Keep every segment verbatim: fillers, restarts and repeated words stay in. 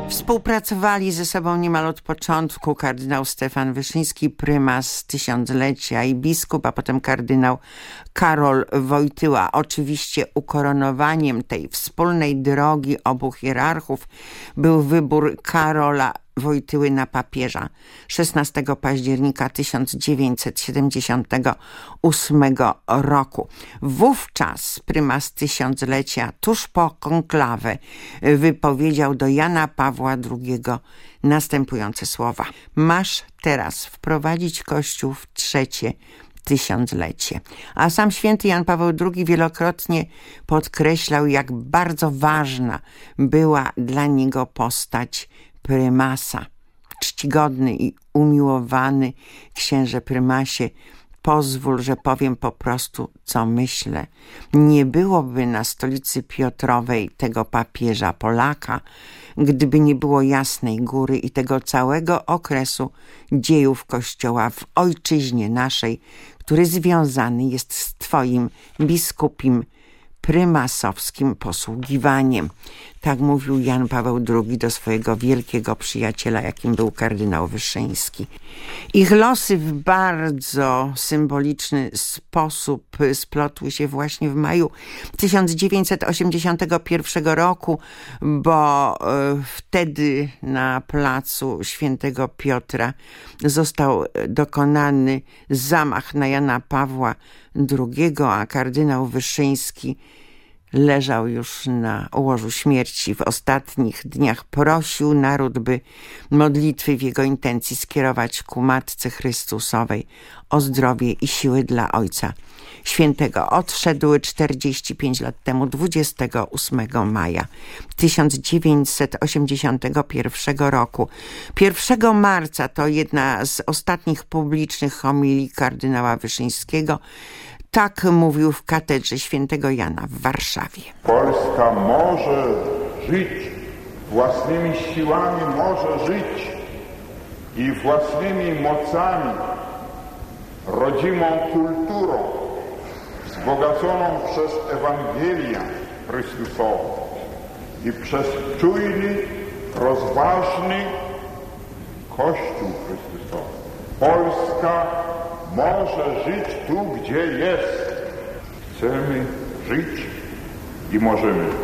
Współpracowali ze sobą niemal od początku kardynał Stefan Wyszyński, prymas tysiąclecia i biskup, a potem kardynał Karol Wojtyła. Oczywiście ukoronowaniem tej wspólnej drogi obu hierarchów był wybór Karola Wojtyły na papieża szesnastego października tysiąc dziewięćset siedemdziesiątego ósmego roku. Wówczas prymas tysiąclecia tuż po konklawę wypowiedział do Jana Pawła drugiego następujące słowa: masz teraz wprowadzić Kościół w trzecie tysiąclecie. A sam święty Jan Paweł drugi wielokrotnie podkreślał, jak bardzo ważna była dla niego postać prymasa. Czcigodny i umiłowany księże prymasie, pozwól, że powiem po prostu, co myślę. Nie byłoby na stolicy Piotrowej tego papieża Polaka, gdyby nie było Jasnej Góry i tego całego okresu dziejów Kościoła w ojczyźnie naszej, który związany jest z twoim biskupim prymasowskim posługiwaniem. Tak mówił Jan Paweł drugi do swojego wielkiego przyjaciela, jakim był kardynał Wyszyński. Ich losy w bardzo symboliczny sposób splotły się właśnie w maju tysiąc dziewięćset osiemdziesiątego pierwszego roku, bo e, wtedy na placu Świętego Piotra został dokonany zamach na Jana Pawła drugiego, a kardynał Wyszyński leżał już na łożu śmierci. W ostatnich dniach prosił naród, by modlitwy w jego intencji skierować ku Matce Chrystusowej o zdrowie i siły dla Ojca Świętego. Odszedł czterdzieści pięć lat temu, dwudziestego ósmego maja tysiąc dziewięćset osiemdziesiątego pierwszego roku. pierwszego marca to jedna z ostatnich publicznych homilii kardynała Wyszyńskiego. Tak mówił w katedrze świętego Jana w Warszawie. Polska może żyć, własnymi siłami może żyć i własnymi mocami, rodzimą kulturą, wzbogaconą przez Ewangelię Chrystusową i przez czujny, rozważny Kościół Chrystusowy. Polska może żyć tu, gdzie jest. Chcemy żyć i możemy żyć.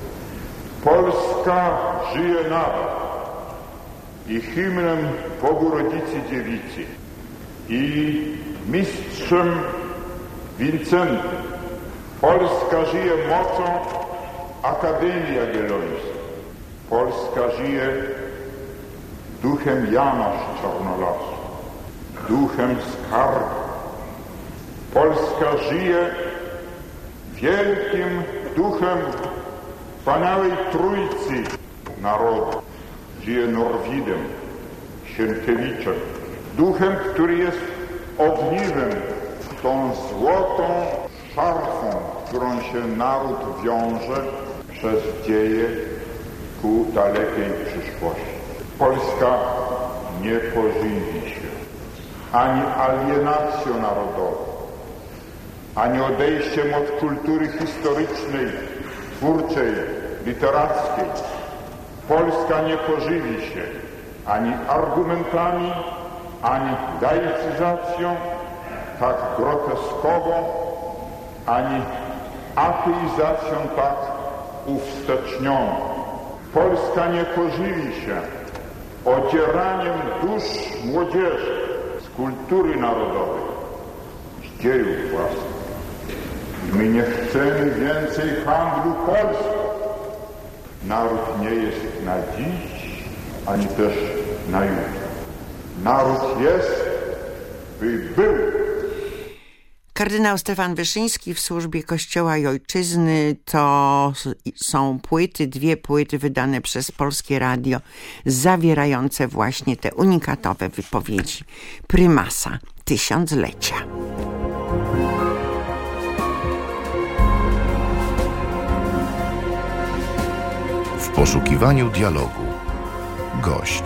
Polska żyje nadal i hymnem Bogu Rodzicy Dziewicy i mistrzem Wincentym. Polska żyje mocą Akademii Jagiellońskiej. Polska żyje duchem Jana z Czarnolasu, duchem skarbu. Polska żyje wielkim duchem wspaniałej Trójcy narodu. Żyje Norwidem, Sienkiewiczem, duchem, który jest ogniwem, tą złotą szarfą, którą się naród wiąże przez dzieje ku dalekiej przyszłości. Polska nie pożywi się ani alienacją narodową, ani odejściem od kultury historycznej, twórczej, literackiej. Polska nie pożywi się ani argumentami, ani laicyzacją tak groteskową, ani ateizacją tak uwstecznioną. Polska nie pożywi się odzieraniem dusz młodzieży z kultury narodowej, z dziejów własnych. My nie chcemy więcej handlu polskim. Naród nie jest na dziś, ani też na jutro. Naród jest, by był. Kardynał Stefan Wyszyński w służbie Kościoła i Ojczyzny to są płyty, dwie płyty wydane przez Polskie Radio, zawierające właśnie te unikatowe wypowiedzi prymasa tysiąclecia. W poszukiwaniu dialogu. Gość.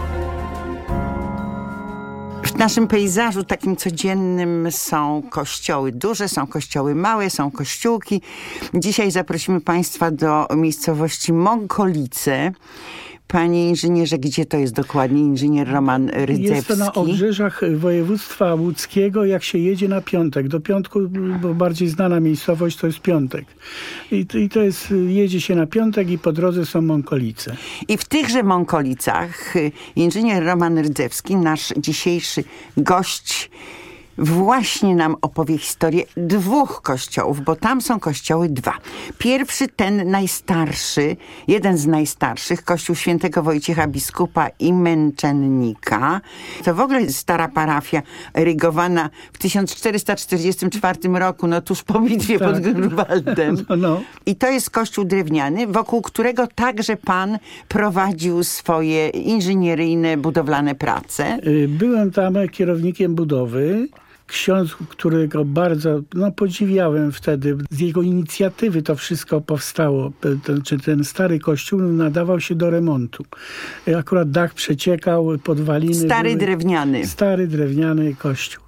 W naszym pejzażu takim codziennym są kościoły duże, są kościoły małe, są kościółki. Dzisiaj zaprosimy Państwa do miejscowości Mąkolice, Panie inżynierze, gdzie to jest dokładnie, inżynier Roman Rydzewski? Jest to na obrzeżach województwa łódzkiego, jak się jedzie na Piątek. Do Piątku, bo bardziej znana miejscowość to jest Piątek. I, i to jest, jedzie się na Piątek i po drodze są Mąkolice. I w tychże Mąkolicach inżynier Roman Rydzewski, nasz dzisiejszy gość, właśnie nam opowie historię dwóch kościołów, bo tam są kościoły dwa. Pierwszy, ten najstarszy, jeden z najstarszych, kościół świętego Wojciecha Biskupa i Męczennika. To w ogóle stara parafia erygowana w tysiąc czterysta czterdziestym czwartym roku, no tuż po bitwie tak. pod Grunwaldem. No, no. I to jest kościół drewniany, wokół którego także pan prowadził swoje inżynieryjne, budowlane prace. Byłem tam kierownikiem budowy. Ksiądz, którego bardzo no, podziwiałem wtedy, z jego inicjatywy to wszystko powstało. Ten, czy ten stary kościół nadawał się do remontu. Akurat dach przeciekał, podwaliny. Stary były, drewniany. Stary drewniany kościół.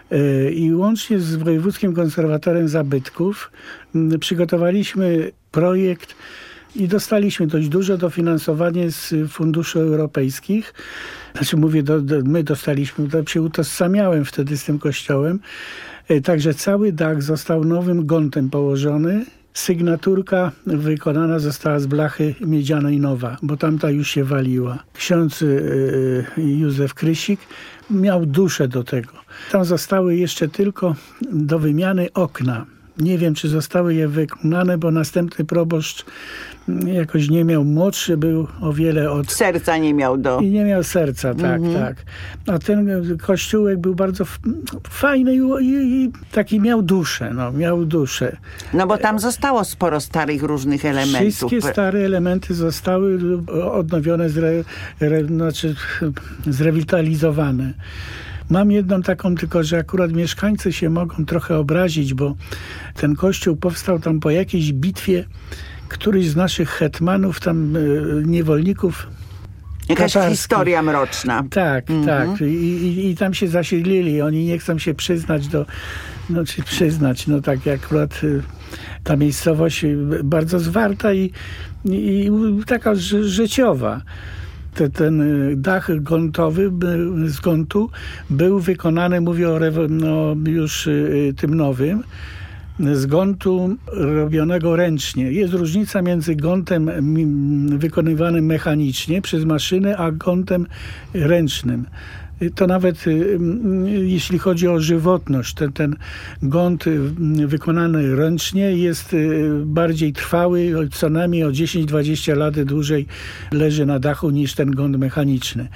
I łącznie z Wojewódzkim Konserwatorem Zabytków przygotowaliśmy projekt i dostaliśmy dość duże dofinansowanie z funduszy europejskich. Znaczy mówię, do, do, my dostaliśmy, to się utożsamiałem wtedy z tym kościołem. Także cały dach został nowym gontem położony. Sygnaturka wykonana została z blachy miedzianej nowa, bo tamta już się waliła. Ksiądz yy, Józef Krysik miał duszę do tego. Tam zostały jeszcze tylko do wymiany okna. Nie wiem, czy zostały je wykonane, bo następny proboszcz jakoś nie miał, młodszy był o wiele od... Serca nie miał do... I nie miał serca, tak, mhm. tak. A ten kościółek był bardzo fajny i, i, i taki miał duszę, no, miał duszę. No bo tam zostało sporo starych różnych elementów. Wszystkie stare elementy zostały odnowione, zre, re, znaczy zrewitalizowane. Mam jedną taką tylko, że akurat mieszkańcy się mogą trochę obrazić, bo ten kościół powstał tam po jakiejś bitwie. Któryś z naszych hetmanów, tam y, niewolników Jakaś historia mroczna. Tak, mhm. tak. I, i, I tam się zasiedlili. Oni nie chcą się przyznać do... No, czy przyznać, no tak jak akurat y, ta miejscowość bardzo zwarta i, i, i taka ży, życiowa. Te, ten dach gontowy z gontu był wykonany, mówię o no, już y, tym nowym, z gontu robionego ręcznie. Jest różnica między gontem wykonywanym mechanicznie przez maszynę, a gontem ręcznym. To nawet jeśli chodzi o żywotność, ten, ten gont wykonany ręcznie jest bardziej trwały, co najmniej o dziesięć dwadzieścia lat dłużej leży na dachu niż ten gont mechaniczny.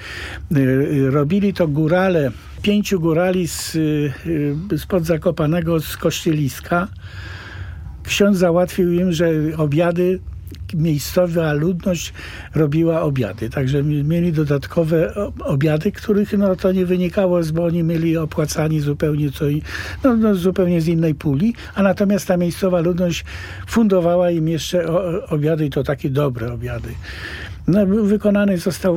Robili to górale, pięciu górali z, spod Zakopanego, z Kościeliska. Ksiądz załatwił im, że obiady, miejscowa ludność robiła obiady. Także mieli dodatkowe obiady, których no, to nie wynikało, bo oni mieli opłacani zupełnie co i, no, no, zupełnie z innej puli, a natomiast ta miejscowa ludność fundowała im jeszcze o, obiady i to takie dobre obiady. No, wykonany został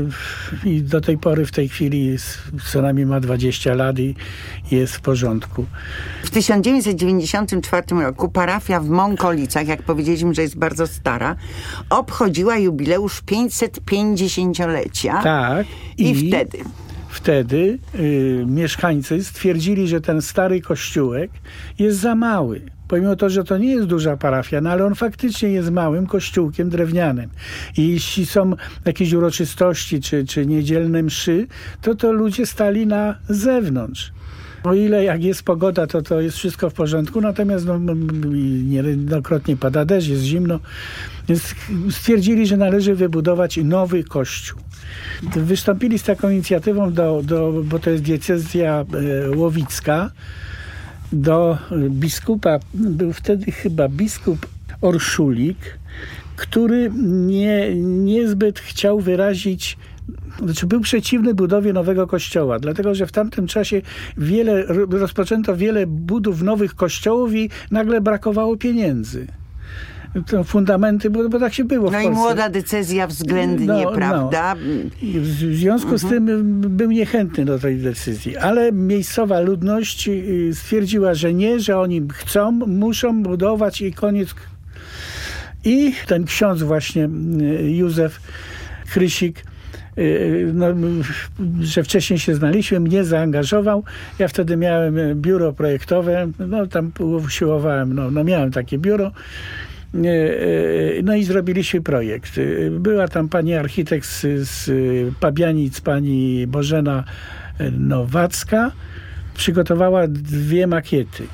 i do tej pory w tej chwili jest, co najmniej ma dwadzieścia lat i jest w porządku. W tysiąc dziewięćset dziewięćdziesiątym czwartym roku parafia w Mąkolicach, jak powiedzieliśmy, że jest bardzo stara, obchodziła jubileusz pięćsetpięćdziesięciolecia. Tak. I, I wtedy... Wtedy y, mieszkańcy stwierdzili, że ten stary kościółek jest za mały. Pomimo to, że to nie jest duża parafia, no ale on faktycznie jest małym kościółkiem drewnianym. I jeśli są jakieś uroczystości czy, czy niedzielne mszy, to to ludzie stali na zewnątrz. O ile jak jest pogoda, to to jest wszystko w porządku, natomiast no, niejednokrotnie pada deszcz, jest zimno. Więc stwierdzili, że należy wybudować nowy kościół. Wystąpili z taką inicjatywą, do, do, bo to jest diecezja e, łowicka, do biskupa, był wtedy chyba biskup Orszulik, który nie, niezbyt chciał wyrazić, znaczy był przeciwny budowie nowego kościoła, dlatego że w tamtym czasie wiele, rozpoczęto wiele budów nowych kościołów i nagle brakowało pieniędzy. To fundamenty, bo, bo tak się było w No Polsce. I młoda decyzja względnie, no, prawda? No. W związku mhm. z tym był niechętny do tej decyzji, ale miejscowa ludność stwierdziła, że nie, że oni chcą, muszą budować i koniec. I ten ksiądz właśnie, Józef Krysik, no, że wcześniej się znaliśmy, mnie zaangażował. Ja wtedy miałem biuro projektowe, no tam usiłowałem, no, no miałem takie biuro. No i zrobiliśmy projekt. Była tam pani architekt z, z Pabianic, pani Bożena Nowacka. Przygotowała dwie makiety.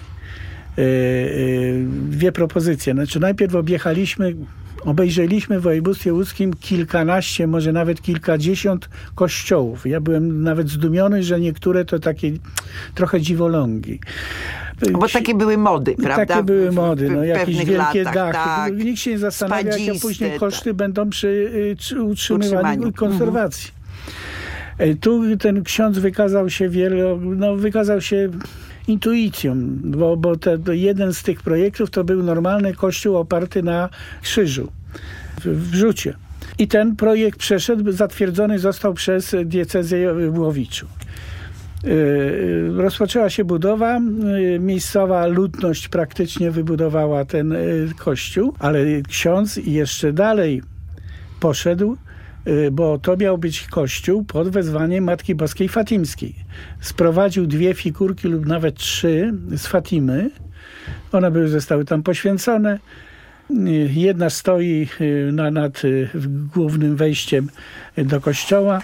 Dwie propozycje. Znaczy najpierw objechaliśmy, obejrzeliśmy w województwie łódzkim kilkanaście, może nawet kilkadziesiąt kościołów. Ja byłem nawet zdumiony, że niektóre to takie trochę dziwolągi. Bo takie były mody, prawda? Takie były mody, no, jakieś wielkie latach, dachy. Tak. Nikt się nie zastanawia, jakie później koszty tak. będą przy, przy utrzymywaniu i konserwacji. Mhm. Tu ten ksiądz wykazał się wielo, no, wykazał się intuicją, bo, bo te, jeden z tych projektów to był normalny kościół oparty na krzyżu w, w Rzucie. I ten projekt przeszedł, zatwierdzony został przez diecezję w Łowiczu. Rozpoczęła się budowa, miejscowa ludność praktycznie wybudowała ten kościół, ale ksiądz jeszcze dalej poszedł, bo to miał być kościół pod wezwaniem Matki Boskiej Fatimskiej. Sprowadził dwie figurki lub nawet trzy z Fatimy. One były, zostały tam poświęcone. Jedna stoi na, nad głównym wejściem do kościoła,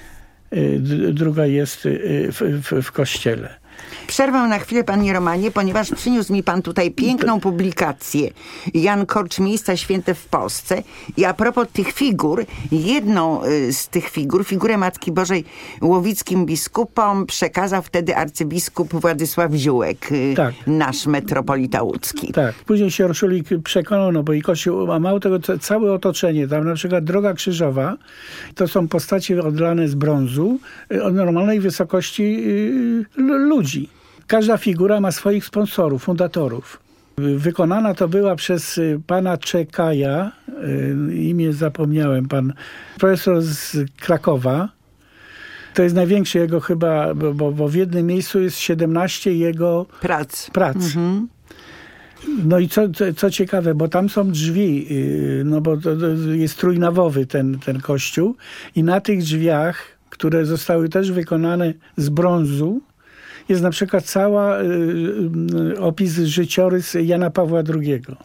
druga jest w, w, w kościele. Przerwę na chwilę, panie Romanie, ponieważ przyniósł mi pan tutaj piękną publikację Jan Korcz, Miejsca Święte w Polsce. I a propos tych figur, jedną z tych figur, figurę Matki Bożej łowickim biskupom przekazał wtedy arcybiskup Władysław Ziółek, tak. nasz metropolita łódzki. Tak, później się Urszulik przekonał, no bo i Kościół, a mało tego, całe otoczenie, tam na przykład Droga Krzyżowa, to są postacie odlane z brązu o normalnej wysokości ludzi. Każda figura ma swoich sponsorów, fundatorów. Wykonana to była przez pana Czekaja, imię zapomniałem, pan profesor z Krakowa. To jest największy jego chyba, bo, bo w jednym miejscu jest siedemnaście jego prac. prac. Mhm. No i co, co ciekawe, bo tam są drzwi, no bo to, to jest trójnawowy ten, ten kościół i na tych drzwiach, które zostały też wykonane z brązu, jest na przykład cała y, y, opis życiorys Jana Pawła drugiego.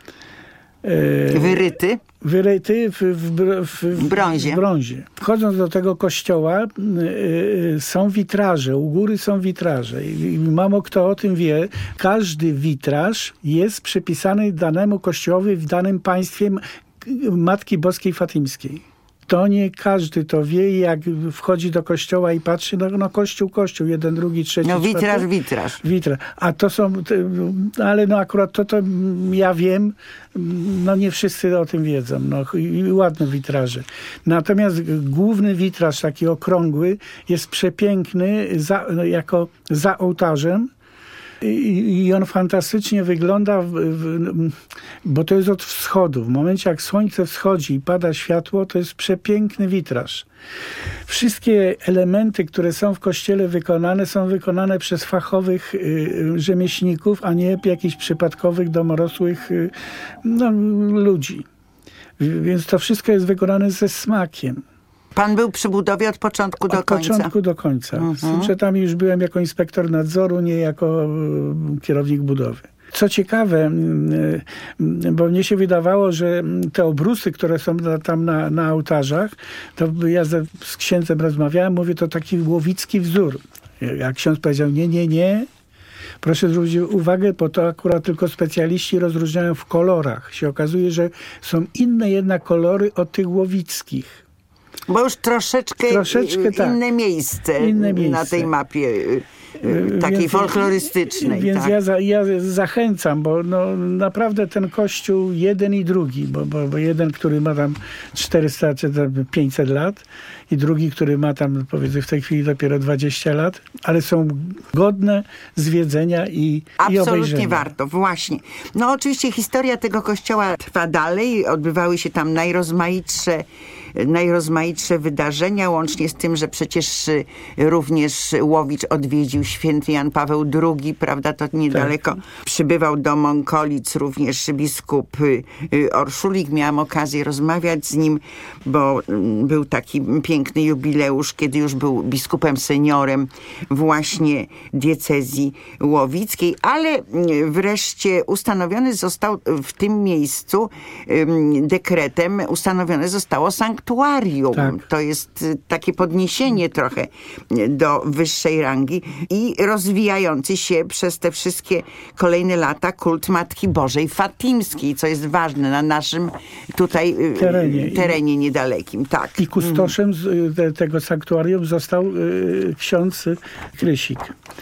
Y, wyryty? Wyryty w, w, w, w, brązie. w brązie. Wchodząc do tego kościoła y, y, są witraże, u góry są witraże. I, i mało kto o tym wie. Każdy witraż jest przypisany danemu kościołowi w danym państwie Matki Boskiej Fatimskiej. To nie każdy to wie, jak wchodzi do kościoła i patrzy, no, no kościół, kościół, jeden, drugi, trzeci, No witraż, czwarty. witraż. Witraż. A to są, ale no akurat to, to ja wiem, no nie wszyscy o tym wiedzą, no i ładne witraże. Natomiast główny witraż, taki okrągły, jest przepiękny za, no, jako za ołtarzem. I on fantastycznie wygląda, w, w, bo to jest od wschodu. W momencie, jak słońce wschodzi i pada światło, to jest przepiękny witraż. Wszystkie elementy, które są w kościele wykonane, są wykonane przez fachowych y, rzemieślników, a nie jakichś przypadkowych, domorosłych y, no, ludzi. Więc to wszystko jest wykonane ze smakiem. Pan był przy budowie od początku do od końca? Od początku do końca. Uh-huh. Z tym, że tam już byłem jako inspektor nadzoru, nie jako kierownik budowy. Co ciekawe, bo mnie się wydawało, że te obrusy, które są tam na, na ołtarzach, to ja z, z księdzem rozmawiałem, mówię, to taki łowicki wzór. Jak ksiądz powiedział, nie, nie, nie. Proszę zwrócić uwagę, bo to akurat tylko specjaliści rozróżniają w kolorach. Się okazuje, że są inne jednak kolory od tych łowickich. Bo już troszeczkę, troszeczkę tak. inne, miejsce inne miejsce na tej mapie takiej więc, folklorystycznej. Więc tak. ja, za, ja zachęcam, bo no, naprawdę ten kościół jeden i drugi, bo, bo, bo jeden, który ma tam czterysta czy pięćset lat i drugi, który ma tam powiedzmy w tej chwili dopiero dwadzieścia lat, ale są godne zwiedzenia i, i obejrzenia. Absolutnie warto, właśnie. No oczywiście historia tego kościoła trwa dalej, odbywały się tam najrozmaitsze najrozmaitsze wydarzenia, łącznie z tym, że przecież również Łowicz odwiedził święty Jan Paweł drugi, prawda, to niedaleko. Tak. Przybywał do Mąkolic również biskup Orszulik. Miałam okazję rozmawiać z nim, bo był taki piękny jubileusz, kiedy już był biskupem seniorem właśnie diecezji łowickiej, ale wreszcie ustanowiony został w tym miejscu dekretem, ustanowione zostało sanktuarium. Tak. To jest takie podniesienie trochę do wyższej rangi i rozwijający się przez te wszystkie kolejne lata kult Matki Bożej Fatimskiej, co jest ważne na naszym tutaj terenie, terenie niedalekim. Tak. I kustoszem mm. tego sanktuarium został ksiądz Krysik.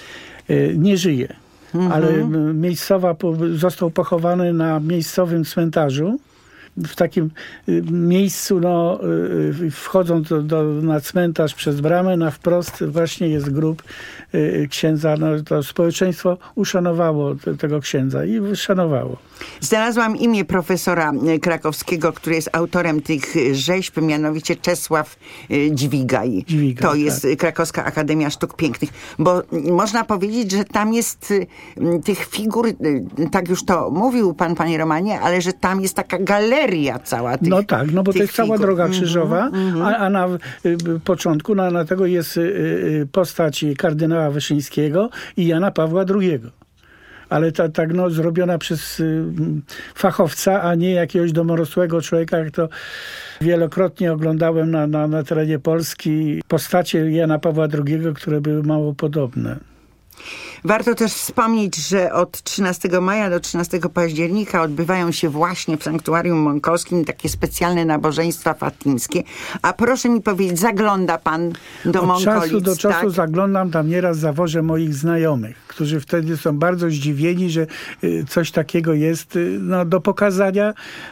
Nie żyje, mm-hmm. ale miejscowa został pochowany na miejscowym cmentarzu. W takim miejscu, no, wchodząc do, do, na cmentarz przez bramę, na wprost właśnie jest grób księdza. No, to społeczeństwo uszanowało te, tego księdza i szanowało. Znalazłam imię profesora krakowskiego, który jest autorem tych rzeźb, mianowicie Czesław Dźwigaj. Dźwigaj to tak. jest Krakowska Akademia Sztuk Pięknych. Bo można powiedzieć, że tam jest tych figur, tak już to mówił pan, panie Romanie, ale że tam jest taka galeria cała tych No tak, no bo to jest figur. Cała droga krzyżowa, mm-hmm. a, a na y, początku na, na tego jest y, postać kardynała Wyszyńskiego i Jana Pawła drugiego. Ale ta, tak no, zrobiona przez y, fachowca, a nie jakiegoś domorosłego człowieka, jak to wielokrotnie oglądałem na, na, na terenie Polski postacie Jana Pawła drugiego, które były mało podobne. Warto też wspomnieć, że od trzynastego maja do trzynastego października odbywają się właśnie w Sanktuarium Mąkowskim takie specjalne nabożeństwa fatimskie. A proszę mi powiedzieć, zagląda pan do od Mąkolic? Od czasu do czasu tak? zaglądam, tam nieraz zawożę moich znajomych, którzy wtedy są bardzo zdziwieni, że coś takiego jest no, do pokazania,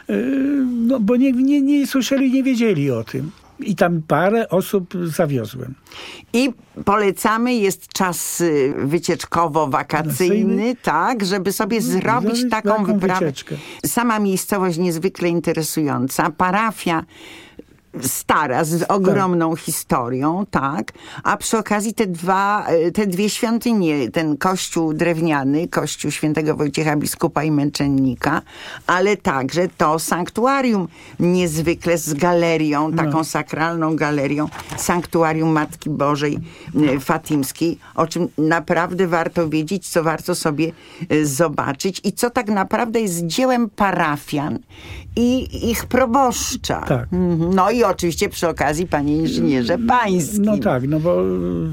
no, bo nie, nie, nie słyszeli, nie wiedzieli o tym. I tam parę osób zawiozłem. I polecamy, jest czas wycieczkowo-wakacyjny, tak, żeby sobie zrobić Zrobić taką, taką wyprawę. Wycieczkę. Sama miejscowość niezwykle interesująca. Parafia stara, z ogromną tak. historią, tak, a przy okazji te dwa, te dwie świątynie, ten kościół drewniany, kościół świętego Wojciecha Biskupa i Męczennika, ale także to sanktuarium niezwykle z galerią, taką no. sakralną galerią, sanktuarium Matki Bożej Fatimskiej, o czym naprawdę warto wiedzieć, co warto sobie zobaczyć i co tak naprawdę jest dziełem parafian i ich proboszcza. Tak. No i oczywiście przy okazji, panie inżynierze, pańskim. No tak, no bo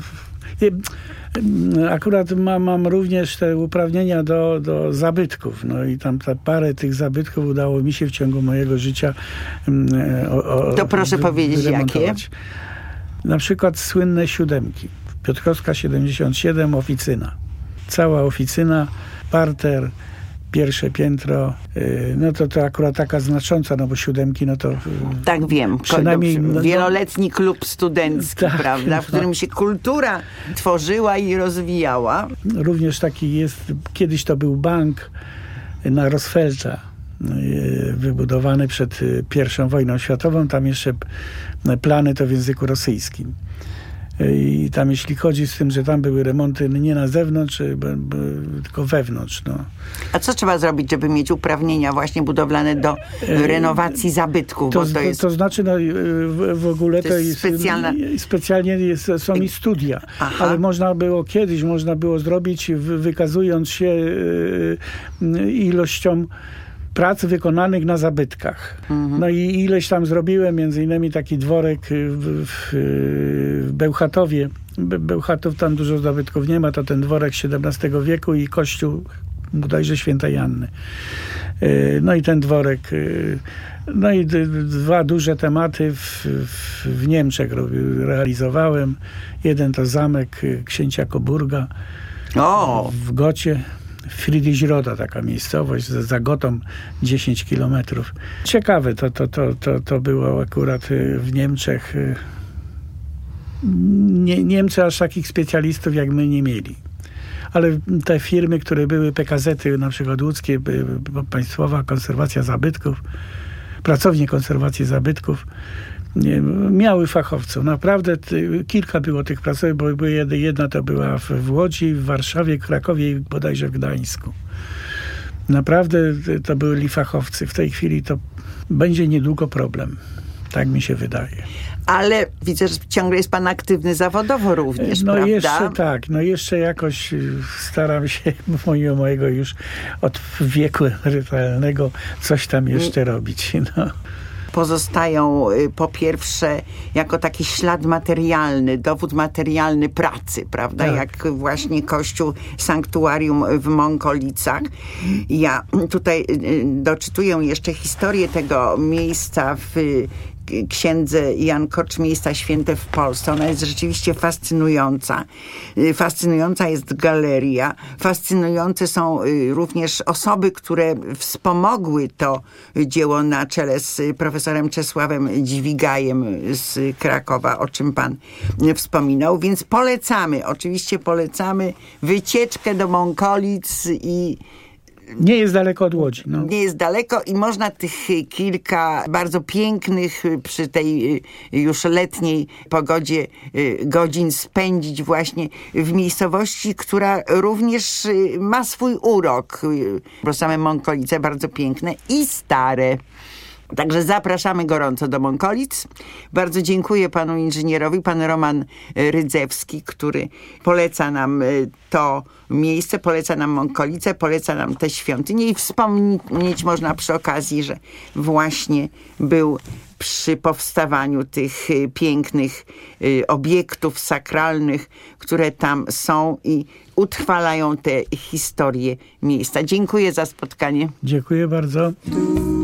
akurat mam, mam również te uprawnienia do, do zabytków. No i tam ta parę tych zabytków udało mi się w ciągu mojego życia o, o, to proszę wy, powiedzieć, jakie? Na przykład słynne siódemki. Piotrkowska siedemdziesiąt siedem, oficyna. Cała oficyna, parter, pierwsze piętro, no to to akurat taka znacząca, no bo siódemki, no to... Tak wiem, przynajmniej no, wieloletni klub studencki, tak, prawda, w którym no. się kultura tworzyła i rozwijała. Również taki jest, kiedyś to był bank na Rosfeldta, wybudowany przed pierwszą wojną światową, tam jeszcze plany to w języku rosyjskim. I tam jeśli chodzi z tym, że tam były remonty nie na zewnątrz, tylko wewnątrz. No. A co trzeba zrobić, żeby mieć uprawnienia właśnie budowlane do renowacji zabytków? To, Bo to, to, jest, to znaczy no, w, w ogóle to, to jest, jest specjalna... specjalnie jest, są i studia. Aha. Ale można było kiedyś, można było zrobić wykazując się ilością prac wykonanych na zabytkach. Mhm. No i ileś tam zrobiłem, między innymi taki dworek w, w, w Bełchatowie. Be, Bełchatów tam dużo zabytków nie ma, to ten dworek siedemnastego wieku i kościół bodajże Świętej Anny. No i ten dworek. No i dwa duże tematy w, w, w Niemczech realizowałem. Jeden to zamek księcia Coburga o. w Gocie. Friedrichsroda, taka miejscowość, za Gotą dziesięć kilometrów. Ciekawe, to, to, to, to, to było akurat w Niemczech. Nie, Niemcy aż takich specjalistów jak my nie mieli. Ale te firmy, które były P K Z-y, na przykład łódzkie, Państwowa Konserwacja Zabytków, Pracownie Konserwacji Zabytków, nie, miały fachowców. Naprawdę ty, kilka było tych pracowni, bo były jedna, jedna to była w, w Łodzi, w Warszawie, Krakowie i bodajże w Gdańsku. Naprawdę to byli fachowcy. W tej chwili to będzie niedługo problem. Tak mi się wydaje. Ale widzę, że ciągle jest pan aktywny zawodowo również, no prawda? Jeszcze tak, no jeszcze jakoś staram się mojego, mojego już od wieku emerytalnego coś tam jeszcze robić. No. Pozostają po pierwsze jako taki ślad materialny, dowód materialny pracy, prawda? Tak. Jak właśnie kościół Sanktuarium w Mąkolicach. Ja tutaj doczytuję jeszcze historię tego miejsca w księdze Jan Korcz, Miejsca Święte w Polsce. Ona jest rzeczywiście fascynująca. Fascynująca jest galeria. Fascynujące są również osoby, które wspomogły to dzieło na czele z profesorem Czesławem Dźwigajem z Krakowa, o czym pan wspominał. Więc polecamy, oczywiście polecamy wycieczkę do Mąkolic i nie jest daleko od Łodzi. No. Nie jest daleko i można tych kilka bardzo pięknych przy tej już letniej pogodzie godzin spędzić właśnie w miejscowości, która również ma swój urok. Bo same Mąkolice bardzo piękne i stare. Także zapraszamy gorąco do Mąkolic. Bardzo dziękuję panu inżynierowi, pan Roman Rydzewski, który poleca nam to miejsce, poleca nam Mąkolice, poleca nam te świątynie i wspomnieć można przy okazji, że właśnie był przy powstawaniu tych pięknych obiektów sakralnych, które tam są i utrwalają te historie miejsca. Dziękuję za spotkanie. Dziękuję bardzo.